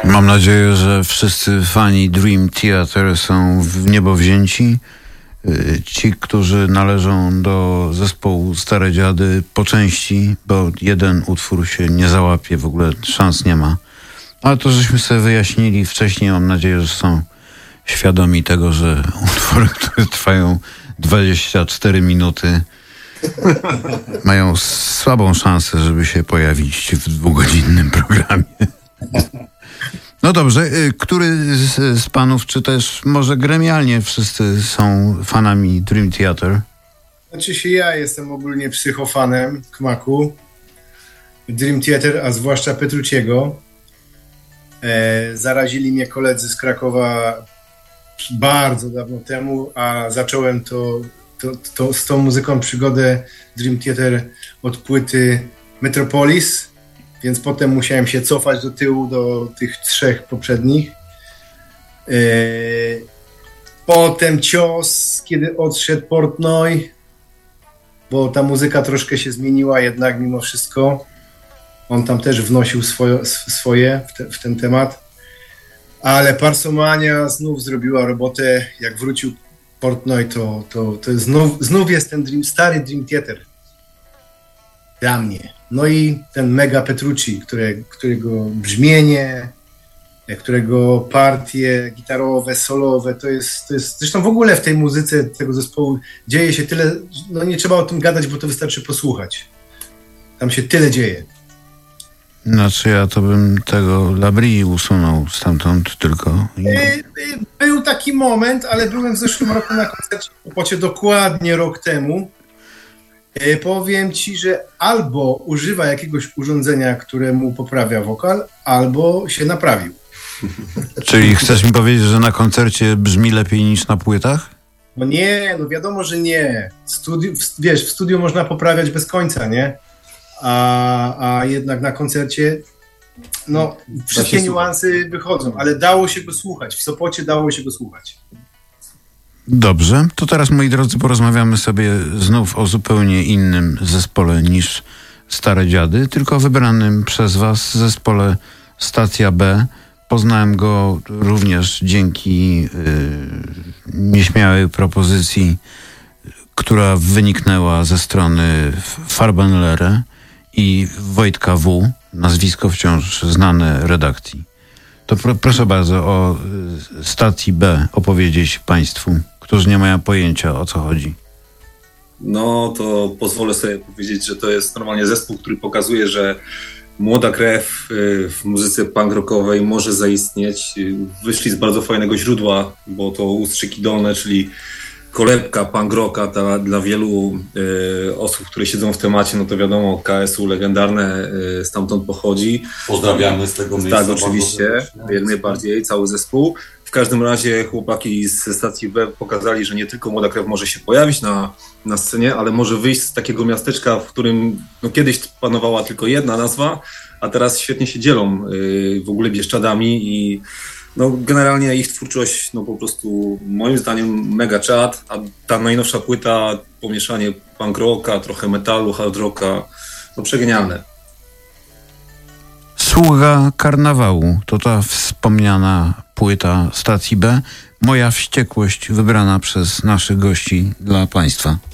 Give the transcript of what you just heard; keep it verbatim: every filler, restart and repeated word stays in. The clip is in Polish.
Mam nadzieję, że wszyscy fani Dream Theater są w niebo wzięci. Ci, którzy należą do zespołu Stare Dziady po części, bo jeden utwór się nie załapie, w ogóle szans nie ma. Ale to żeśmy sobie wyjaśnili wcześniej. Mam nadzieję, że są świadomi tego, że utwory, które trwają dwadzieścia cztery minuty, mają słabą szansę, żeby się pojawić w dwugodzinnym programie. No dobrze, który z, z panów, czy też może gremialnie wszyscy są fanami Dream Theater? Znaczy się ja jestem ogólnie psychofanem Kmaku, Dream Theater, a zwłaszcza Petrucciego. E, zarazili mnie koledzy z Krakowa bardzo dawno temu, a zacząłem to, to, to z tą muzyką przygodę Dream Theater od płyty Metropolis, więc potem musiałem się cofać do tyłu, do tych trzech poprzednich. Yy, potem Cios, kiedy odszedł Portnoy, bo ta muzyka troszkę się zmieniła jednak mimo wszystko. On tam też wnosił swoje, swoje w, te, w ten temat. Ale Parsomania znów zrobiła robotę. Jak wrócił Portnoy, to, to, to znów, znów jest ten dream, stary Dream Theater. Dla mnie. No i ten mega Petrucci, które, którego brzmienie, którego partie gitarowe, solowe, to jest, to jest... Zresztą w ogóle w tej muzyce tego zespołu dzieje się tyle, no nie trzeba o tym gadać, bo to wystarczy posłuchać. Tam się tyle dzieje. Znaczy ja to bym tego Labrie usunął stamtąd tylko. Był taki moment, ale byłem w zeszłym roku na koncercie w Sopocie, dokładnie rok temu. Powiem ci, że albo używa jakiegoś urządzenia, które mu poprawia wokal, albo się naprawił. Czyli chcesz mi powiedzieć, że na koncercie brzmi lepiej niż na płytach? No nie, no wiadomo, że nie. Studiu, wiesz, w studiu można poprawiać bez końca, nie? A, a jednak na koncercie no wszystkie niuanse wychodzą, ale dało się go słuchać. W Sopocie dało się go słuchać. Dobrze, to teraz, moi drodzy, porozmawiamy sobie znów o zupełnie innym zespole niż Stare Dziady, tylko wybranym przez was zespole Stacja B. Poznałem go również dzięki yy, nieśmiałej propozycji, która wyniknęła ze strony Farbenlere i Wojtka W., nazwisko wciąż znane redakcji. To pro, proszę bardzo o Stacji B opowiedzieć państwu, którzy nie mają pojęcia, o co chodzi. No to pozwolę sobie powiedzieć, że to jest normalnie zespół, który pokazuje, że młoda krew w muzyce punk rockowej może zaistnieć. Wyszli z bardzo fajnego źródła, bo to Ustrzyki Dolne, czyli kolebka punk rocka ta, dla wielu y, osób, które siedzą w temacie, no to wiadomo, K S U legendarne y, stamtąd pochodzi. Pozdrawiamy z tego miejsca. Tak, oczywiście, jak najbardziej, cały zespół. W każdym razie chłopaki z stacji B pokazali, że nie tylko młoda krew może się pojawić na, na scenie, ale może wyjść z takiego miasteczka, w którym no, kiedyś panowała tylko jedna nazwa, a teraz świetnie się dzielą y, w ogóle Bieszczadami i no, generalnie ich twórczość, no po prostu moim zdaniem mega czad, a ta najnowsza płyta, pomieszanie punk rocka, trochę metalu, hard rocka, no przegenialne. Sługa Karnawału to ta wspomniana płyta Stacji B. Moja wściekłość wybrana przez naszych gości dla państwa.